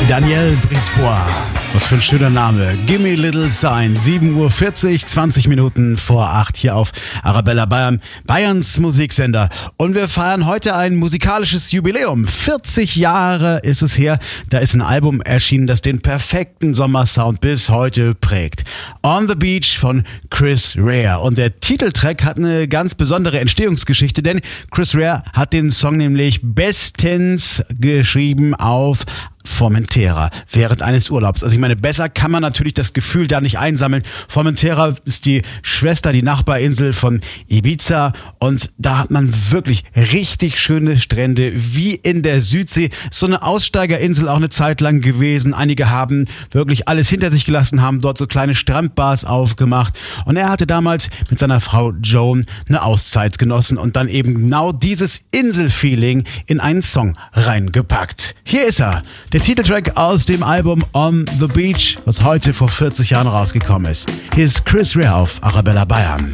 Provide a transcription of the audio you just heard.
Daniel Brisebois. Was für ein schöner Name. Gimme Little Sign. 7:40 Uhr, 20 Minuten vor 8 hier auf Arabella Bayern, Bayerns Musiksender. Und wir feiern heute ein musikalisches Jubiläum. 40 Jahre ist es her. Da ist ein Album erschienen, das den perfekten Sommersound bis heute prägt. On the Beach von Chris Rea. Und der Titeltrack hat eine ganz besondere Entstehungsgeschichte, denn Chris Rea hat den Song nämlich bestens geschrieben auf Formentera während eines Urlaubs. Also ich meine, besser kann man natürlich das Gefühl da nicht einsammeln. Formentera ist die Schwester, die Nachbarinsel von Ibiza, und da hat man wirklich richtig schöne Strände wie in der Südsee. So eine Aussteigerinsel auch eine Zeit lang gewesen. Einige haben wirklich alles hinter sich gelassen, haben dort so kleine Strandbars aufgemacht, und er hatte damals mit seiner Frau Joan eine Auszeit genossen und dann eben genau dieses Inselfeeling in einen Song reingepackt. Hier ist er, der Titeltrack aus dem Album On the Beach, was heute vor 40 Jahren rausgekommen ist. Hier ist Chris Rea auf Arabella Bayern.